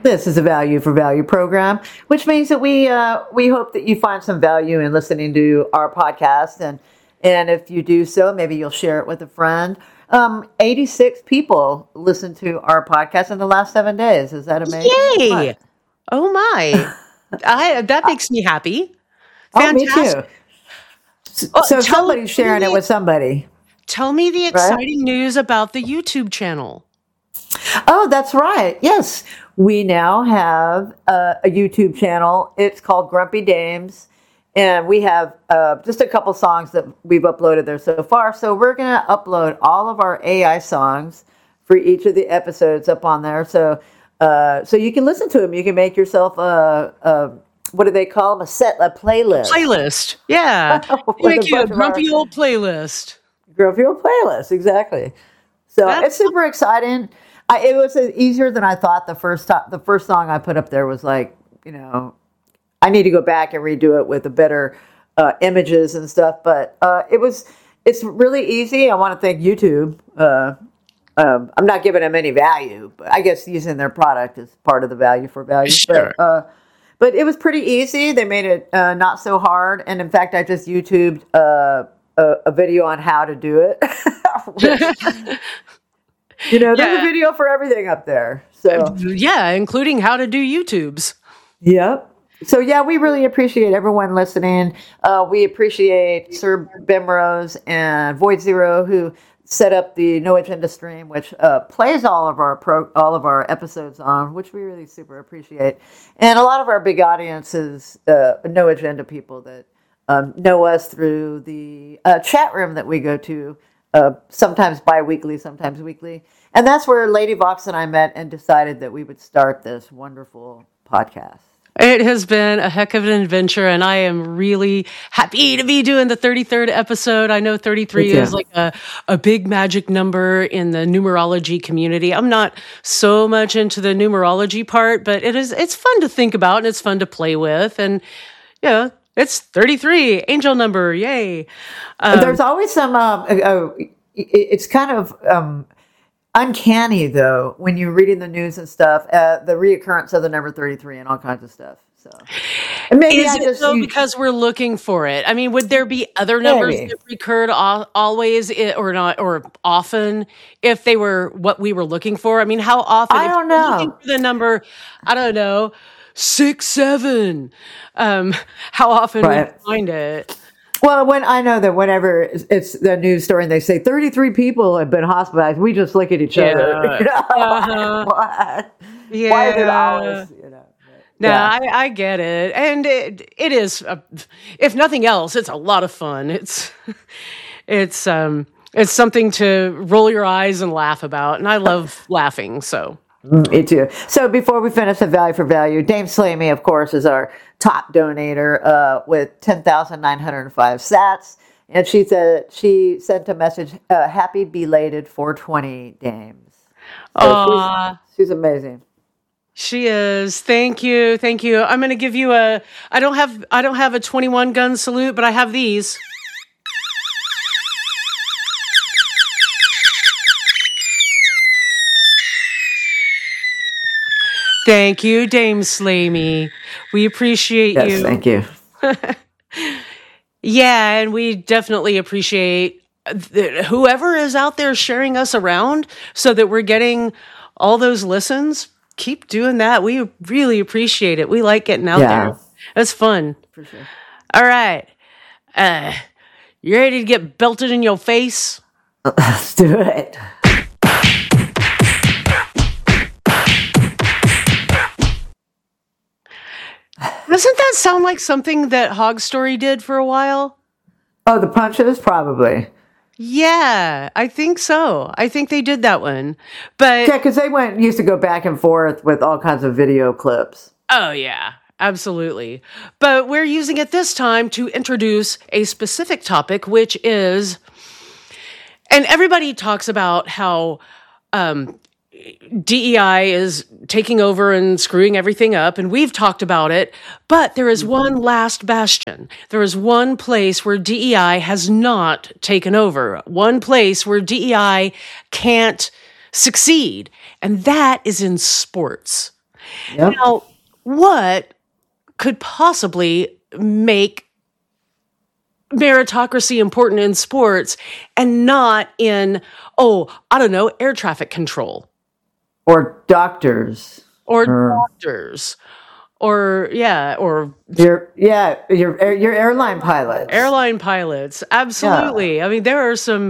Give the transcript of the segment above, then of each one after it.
This is a value for value program, which means that we hope that you find some value in listening to our podcast, and if you do so, maybe you'll share it with a friend. 86 people listened to our podcast in the last 7 days. Is that amazing? Yay! What? Oh my! That makes me happy. Fantastic. Oh, me too. So somebody's sharing it with somebody. Tell me the exciting news about the YouTube channel. Oh, that's right. Yes. We now have a YouTube channel. It's called Grumpy Dames. And we have just a couple songs that we've uploaded there so far. So we're going to upload all of our AI songs for each of the episodes up on there. So you can listen to them. You can make yourself what do they call them? A playlist. Playlist. Yeah. You make you a grumpy old playlist. Grumpy old playlist. Exactly. So it's super exciting. It was easier than I thought. The first song I put up there was like, I need to go back and redo it with the better images and stuff. But it's really easy. I want to thank YouTube. I'm not giving them any value, but I guess using their product is part of the value for value. Sure. But it was pretty easy. They made it not so hard. And in fact, I just YouTubed a video on how to do it. There's a video for everything up there. So including how to do YouTubes. Yep. So we really appreciate everyone listening. We appreciate Sir Bemrose and Void Zero, who set up the No Agenda stream, which plays all of our episodes on, which we really super appreciate. And a lot of our big audiences, No Agenda people that know us through the chat room that we go to. Sometimes bi-weekly, sometimes weekly. And that's where Lady Vox and I met and decided that we would start this wonderful podcast. It has been a heck of an adventure, and I am really happy to be doing the 33rd episode. I know 33 is like a big magic number in the numerology community. I'm not so much into the numerology part, but it's fun to think about, and it's fun to play with. And it's 33, angel number, yay. There's always some, it's kind of uncanny, though, when you're reading the news and stuff, the reoccurrence of the number 33 and all kinds of stuff. So, and maybe because we're looking for it? I mean, would there be other numbers that recurred always or not, or often, if they were what we were looking for? I mean, how often? I don't know. Looking for the number, I don't know. 6, 7. How often we find it? Well, when I know that whenever it's the news story and they say 33 people have been hospitalized, we just look at each other. What? Yeah. Why is it always? No, I get it, and it is. If nothing else, it's a lot of fun. It's something to roll your eyes and laugh about, and I love laughing. So. Me too. So before we finish the value for value, Dame Slamey, of course, is our top donator with 10,905 sats. And she sent a message, happy belated 420, Dames. So she's amazing. She is. Thank you. Thank you. I'm going to give you I don't have a 21 gun salute, but I have these. Thank you, Dame Slamey. We appreciate you. Yes, thank you. Yeah, and we definitely appreciate whoever is out there sharing us around so that we're getting all those listens. Keep doing that. We really appreciate it. We like getting out there. It's fun. For sure. All right. You ready to get belted in your face? Let's do it. Doesn't that sound like something that Hog Story did for a while? Oh, the punches? Probably. Yeah, I think so. I think they did that one. But yeah, because they used to go back and forth with all kinds of video clips. Oh, yeah, absolutely. But we're using it this time to introduce a specific topic, which is, and everybody talks about how DEI is taking over and screwing everything up, and we've talked about it, but there is one last bastion. There is one place where DEI has not taken over, one place where DEI can't succeed, and that is in sports. Yep. Now, what could possibly make meritocracy important in sports and not in, I don't know, air traffic control? Or doctors. Or doctors. Or your airline pilots. Airline pilots, absolutely. Yeah. I mean, there are some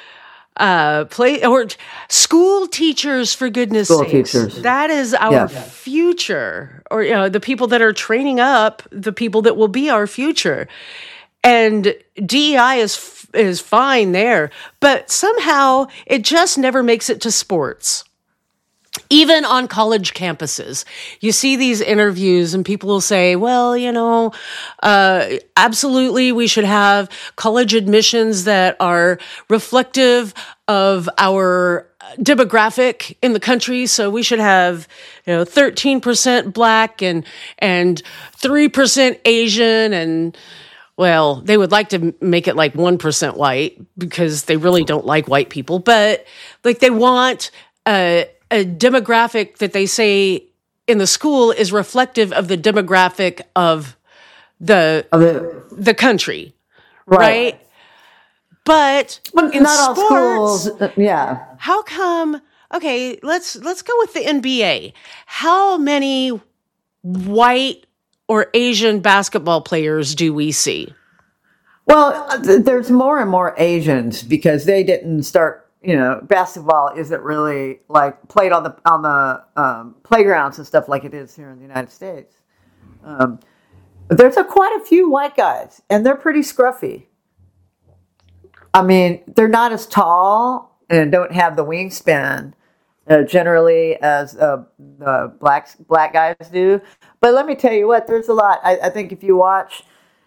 school teachers, for goodness sakes. That is our future, or the people that are training up the people that will be our future. And DEI is fine there, but somehow it just never makes it to sports. Even on college campuses, you see these interviews and people will say, well, absolutely, we should have college admissions that are reflective of our demographic in the country. So we should have, 13% Black and 3% Asian. And, well, they would like to make it like 1% white because they really don't like white people. But like they want a demographic that they say in the school is reflective of the demographic of the country, right? But in not sports, all schools, yeah. How come? Okay, let's go with the NBA. How many white or Asian basketball players do we see? Well, there's more and more Asians because they didn't start. Basketball isn't really like played on the playgrounds and stuff like it is here in the United States. There's quite a few white guys, and they're pretty scruffy. I mean, they're not as tall and don't have the wingspan generally as the black guys do. But let me tell you what, there's a lot. I think if you watch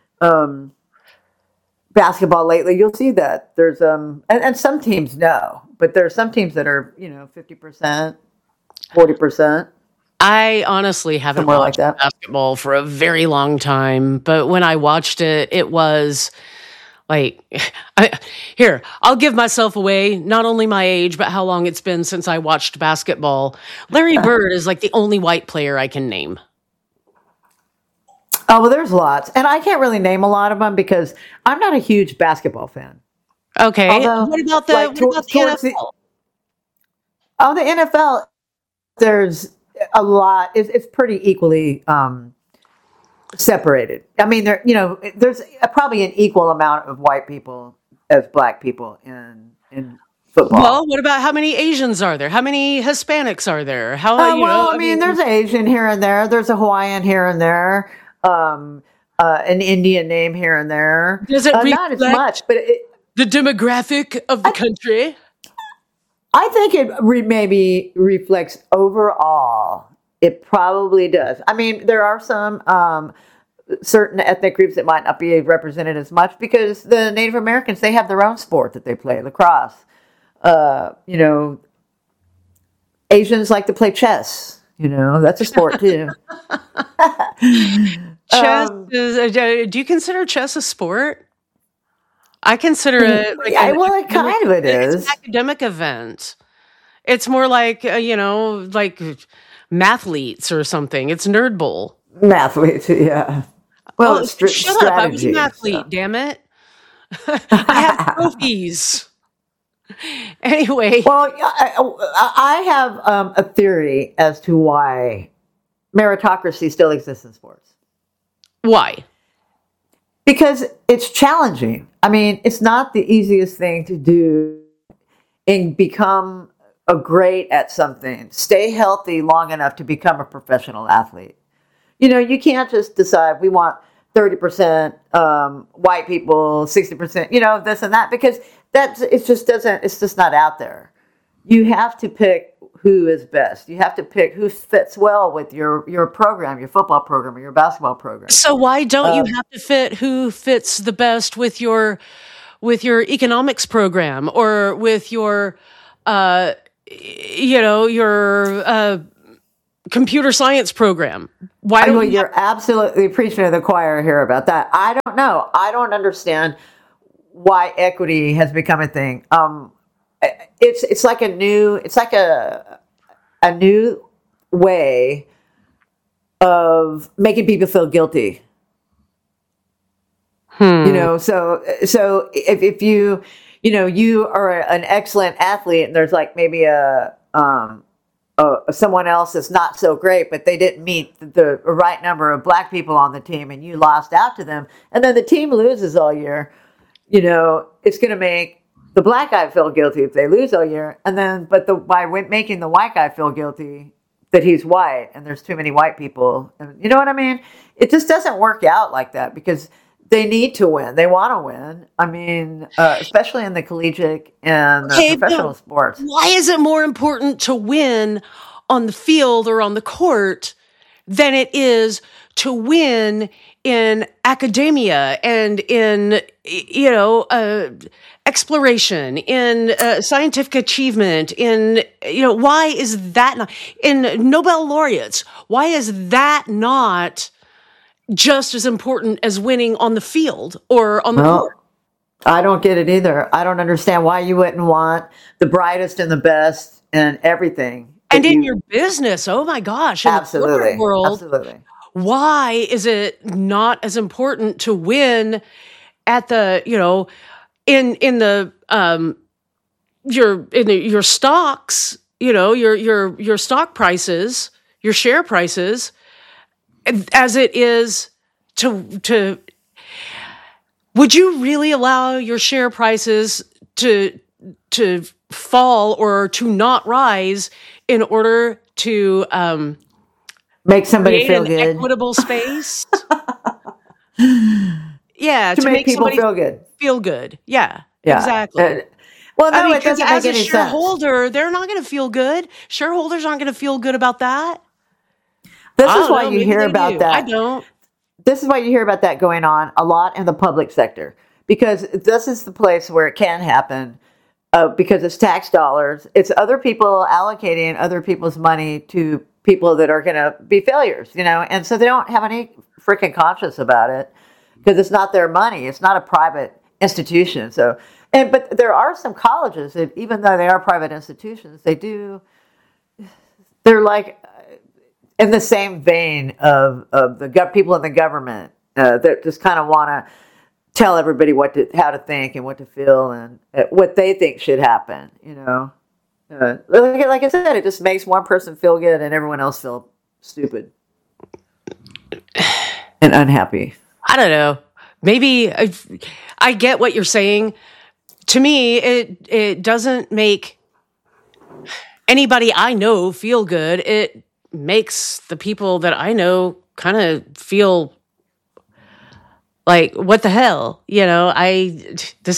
basketball lately, you'll see that there's and some teams no, but there are some teams that are 50%, 40%. I honestly haven't watched basketball for a very long time, but when I watched it, it was like, I'll give myself away, not only my age, but how long it's been since I watched basketball. Larry Bird is like the only white player I can name. Oh, well, there's lots. And I can't really name a lot of them because I'm not a huge basketball fan. Okay. Although, what about the NFL? The NFL, there's a lot. It's pretty equally separated. I mean, there's probably an equal amount of white people as black people in football. Well, what about how many Asians are there? How many Hispanics are there? There's Asian here and there. There's a Hawaiian here and there. An Indian name here and there. Does it not as much, but the demographic of the country? I think it maybe reflects overall. It probably does. I mean, there are some certain ethnic groups that might not be represented as much because the Native Americans, they have their own sport that they play, lacrosse. Asians like to play chess. That's a sport too. Chess do you consider chess a sport? I consider it like it is. It's an academic event. It's more like like mathletes or something. It's Nerd Bowl. Mathletes, yeah. Well, it's shut up! I was an athlete. Damn it! I have trophies. Anyway, well, I have a theory as to why meritocracy still exists in sports. Why? Because it's challenging. I mean, it's not the easiest thing to do and become great at something. Stay healthy long enough to become a professional athlete. You can't just decide we want 30% white people, 60%, this and that, because it's just not out there. You have to pick who is best. You have to pick who fits well with your program, your football program or your basketball program. So why don't you have to fit who fits the best with your economics program or with your computer science program? Why don't you're absolutely preaching to the choir here about that. I don't know. I don't understand why equity has become a thing. It's like a new way of making people feel guilty. So if you you are an excellent athlete, and there's like maybe someone else that's not so great, but they didn't meet the right number of black people on the team, and you lost out to them, and then the team loses all year, it's going to make the black guy feel guilty if they lose all year, and then by making the white guy feel guilty that he's white and there's too many white people, and you know what I mean? It just doesn't work out like that because they need to win. They want to win. I mean, especially in the collegiate and the professional sports. Why is it more important to win on the field or on the court than it is to win in academia and in, exploration, in scientific achievement, in, why is that not, in Nobel laureates, why is that not just as important as winning on the field or on the court? I don't get it either. I don't understand why you wouldn't want the brightest and the best and everything. And in your business, oh my gosh, in absolutely, the corporate world, absolutely. Why is it not as important to win at the, in the your stocks, your stock prices, your share prices, as it is to would you really allow your share prices to fall or to not rise in order to make somebody feel good, equitable space? Yeah, to make people feel good. Yeah. Exactly. Well, no, it because doesn't make as a any shareholder, sense. they're not going to feel good. Shareholders aren't going to feel good about that. This is why you hear about that. I don't. This is why you hear about that going on a lot in the public sector, because this is the place where it can happen, because it's tax dollars. It's other people allocating other people's money to people that are going to be failures, and so they don't have any freaking conscience about it because it's not their money. It's not a private institution. So, but there are some colleges that, even though they are private institutions, they're like in the same vein of the people in the government that just kind of want to tell everybody how to think and what to feel and what they think should happen. Like I said, it just makes one person feel good and everyone else feel stupid and unhappy. I don't know. Maybe I get what you're saying. To me, it doesn't make anybody I know feel good. It makes the people that I know kind of feel like, what the hell? This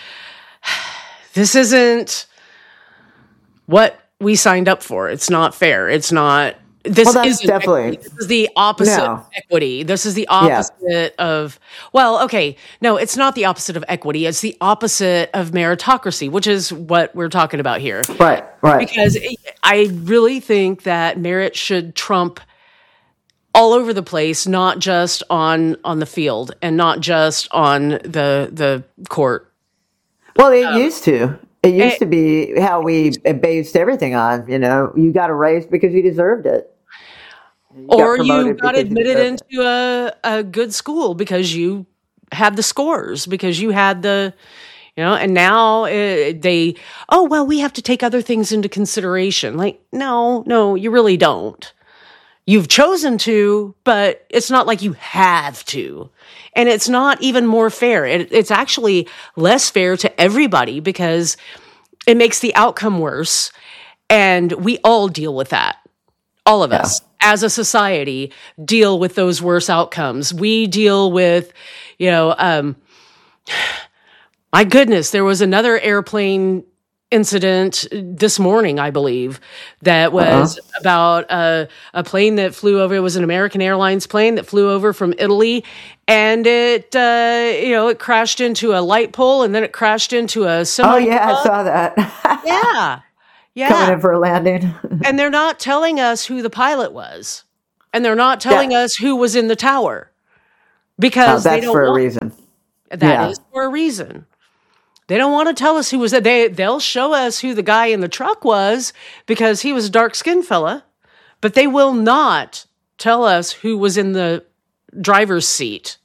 isn't what we signed up for. It's not fair. It's not. This is definitely. This is the opposite of equity. This is the opposite of. Well, okay, no, it's not the opposite of equity. It's the opposite of meritocracy, which is what we're talking about here. Right. Because I really think that merit should trump all over the place, not just on the field and not just on the court. Well, it used to. It used to be how we based everything on. You got a raise because you deserved it. You got admitted into a good school because you had the scores, because you had the, and now we have to take other things into consideration. Like, no, you really don't. You've chosen to, but it's not like you have to. And it's not even more fair. It's actually less fair to everybody because it makes the outcome worse. And we all deal with that. All of us, as a society, deal with those worse outcomes. We deal with, my goodness, there was another airplane incident this morning, I believe, that was about a plane that flew over. It was an American Airlines plane that flew over from Italy, and it crashed into a light pole, and then it crashed into a semi. Oh yeah, I saw that. Yeah. Coming in for a landing. And they're not telling us who the pilot was, and they're not telling us who was in the tower, because that's for a reason. That is for a reason. They don't want to tell us who was there. They'll show us who the guy in the truck was because he was a dark-skinned fella, but they will not tell us who was in the driver's seat.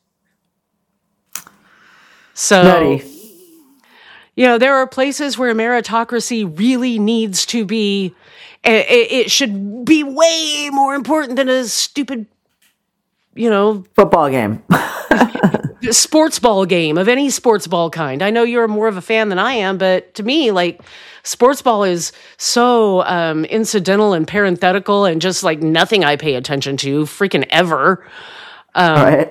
So, Nutty. There are places where meritocracy really needs to be, it should be way more important than a stupid, football game. sports ball game of any sports ball kind. I know you're more of a fan than I am, but to me, like, sports ball is so incidental and parenthetical and just like nothing I pay attention to freaking ever. Right.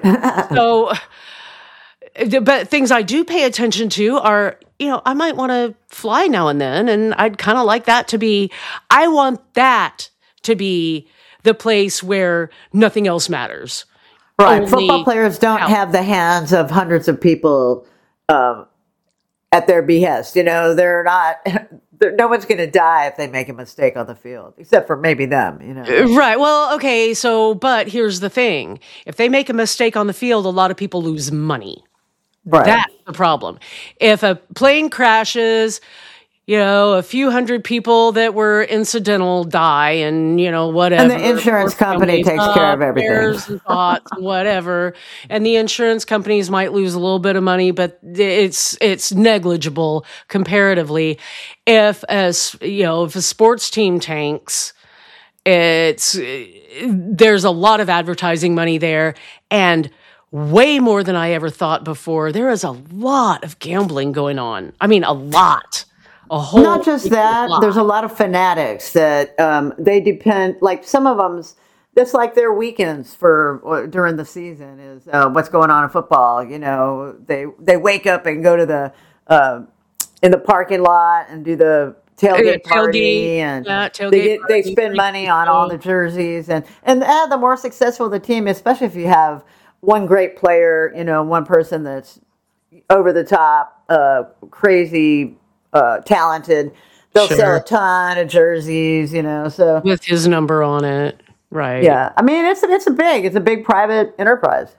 But things I do pay attention to are, I might want to fly now and then, and I'd kind of like that to be, I want that to be the place where nothing else matters. Right. Football players don't have the hands of hundreds of people at their behest. They're not, no one's going to die if they make a mistake on the field, except for maybe them, Right. Well, okay. So, but here's the thing. If they make a mistake on the field, a lot of people lose money. Right. That's the problem. If a plane crashes, a few hundred people that were incidental die, and whatever. And the insurance company takes care of everything. And thoughts and whatever. And the insurance companies might lose a little bit of money, but it's negligible comparatively. If a sports team tanks, there's a lot of advertising money there, and way more than I ever thought before. There is a lot of gambling going on. I mean, a lot. Not just that, there's a lot of fanatics that they depend, like some of them's, that's like their weekends during the season is what's going on in football. They wake up and go to the in the parking lot and do the tailgate party, and they spend money on all the jerseys, and the more successful the team, especially if you have one great player, one person that's over the top, crazy, talented, they'll sell a ton of jerseys, so with his number on it, right? Yeah, I mean it's a big private enterprise.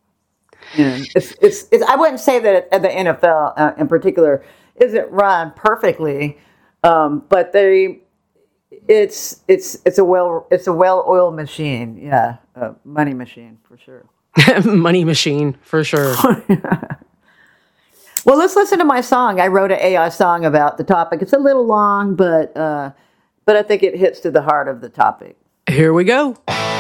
It's I wouldn't say that the NFL in particular isn't run perfectly, but it's a well-oiled machine, money machine for sure. Money machine for sure. Well, let's listen to my song. I wrote an AI song about the topic. It's a little long, but I think it hits to the heart of the topic. Here we go.